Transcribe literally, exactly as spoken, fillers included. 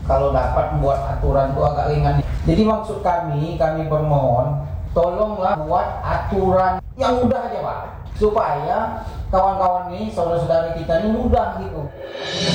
Kalau dapat buat aturan itu agak ringan. Jadi maksud kami, kami bermohon, tolonglah buat aturan yang mudah aja Pak, supaya kawan-kawan ini, saudara-saudara kita ini mudah gitu.